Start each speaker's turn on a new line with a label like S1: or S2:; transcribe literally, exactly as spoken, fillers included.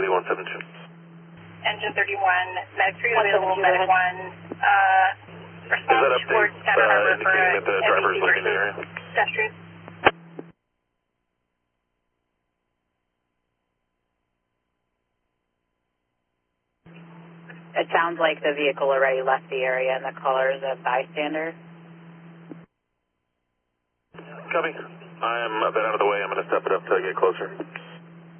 S1: thirty-one seventy-two.
S2: Engine thirty-one, Med three available, Med one, uh, response towards Santa
S1: uh,
S2: Harbor for
S1: indicating that the driver is leaving the area?
S2: pedestrian.
S3: It sounds like the vehicle already left the area and the caller is a bystander.
S1: Copy. I am a bit out of the way. I'm going to step it up till I get closer.